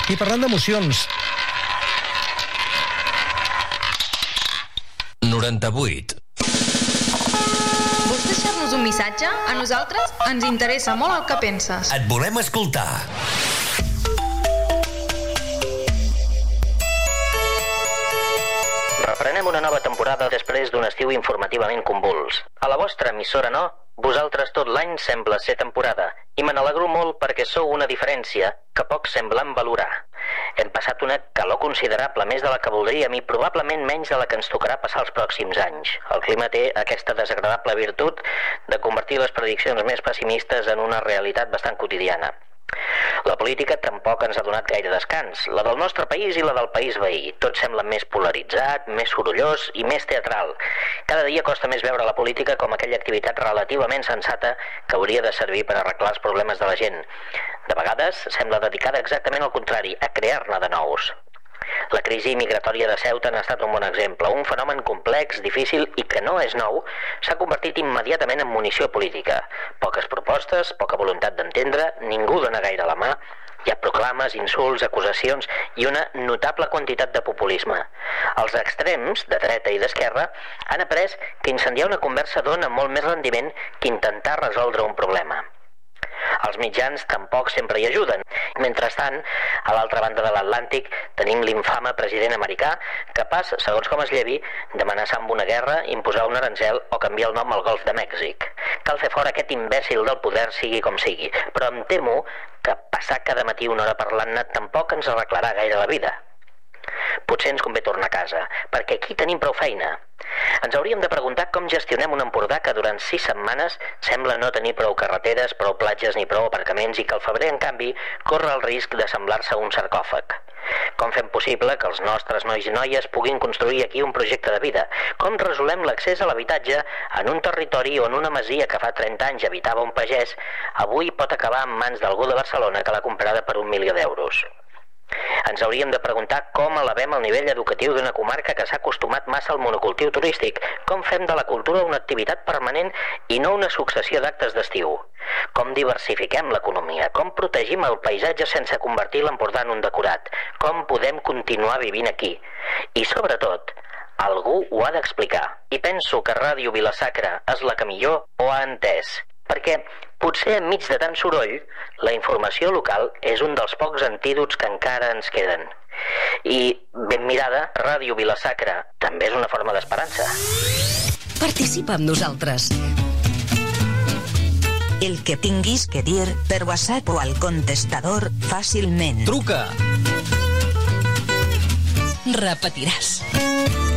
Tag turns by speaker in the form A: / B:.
A: I parlant d'emocions...
B: 98.
C: Vols deixar-nos un missatge? A nosaltres ens interessa molt el que penses.
B: Et volem escoltar.
D: Reprenem una nova temporada després d'un estiu informativament convuls. A la vostra emissora no, vosaltres tot l'any sembla ser temporada, i me n'alegro molt perquè sou una diferència que poc semblen valorar. Hem passat una calor considerable, més de la que voldríem i probablement menys de la que ens tocarà passar els pròxims anys. El clima té aquesta desagradable virtut de convertir les prediccions més pessimistes en una realitat bastant quotidiana. La política tampoc ens ha donat gaire descans, la del nostre país i la del país veí. Tot sembla més polaritzat, més sorollós i més teatral. Cada dia costa més veure la política com aquella activitat relativament sensata que hauria de servir per arreglar els problemes de la gent. De vegades sembla dedicada exactament al contrari, a crear-ne de nous. La crisi migratòria de Ceuta n'ha estat un bon exemple. Un fenomen complex, difícil i que no és nou, s'ha convertit immediatament en munició política. Poques propostes, poca voluntat d'entendre, ningú dona gaire la mà. Hi ha proclames, insults, acusacions i una notable quantitat de populisme. Els extrems, de dreta i d'esquerra, han après que incendiar una conversa dona molt més rendiment que intentar resoldre un problema. Els mitjans tampoc sempre hi ajuden. Mentrestant, a l'altra banda de l'Atlàntic tenim l'infame president americà capaç, segons com es llevi, d'amenaçar amb una guerra, imposar un aranzel o canviar el nom al Golf de Mèxic. Cal fer fora aquest imbècil del poder sigui com sigui, però em temo que passar cada matí una hora parlant-ne tampoc ens arreglarà gaire la vida. Potser ens convé tornar a casa, perquè aquí tenim prou feina. Ens hauríem de preguntar com gestionem un Empordà que durant 6 setmanes sembla no tenir prou carreteres, prou platges ni prou aparcaments i que al febrer, en canvi, corre el risc de semblar-se a un sarcòfag. Com fem possible que els nostres nois i noies puguin construir aquí un projecte de vida? Com resolem l'accés a l'habitatge en un territori on una masia que fa 30 anys habitava un pagès avui pot acabar en mans d'algú de Barcelona que l'ha comprada per 1 milió d'euros? Ens hauríem de preguntar com elevem el nivell educatiu d'una comarca que s'ha acostumat massa al monocultiu turístic, com fem de la cultura una activitat permanent i no una successió d'actes d'estiu, com diversifiquem l'economia, com protegim el paisatge sense convertir l'Empordà en un decorat, com podem continuar vivint aquí. I sobretot, algú ho ha d'explicar. I penso que Ràdio Vila-sacra és la que millor ho ha entès, perquè potser enmig de tant soroll, la informació local és un dels pocs antídots que encara ens queden. I, ben mirada, Ràdio Vila-sacra també és una forma d'esperança.
E: Participa amb nosaltres. El que tinguis que dir per WhatsApp o al contestador fàcilment.
A: Truca!
E: Repetiràs.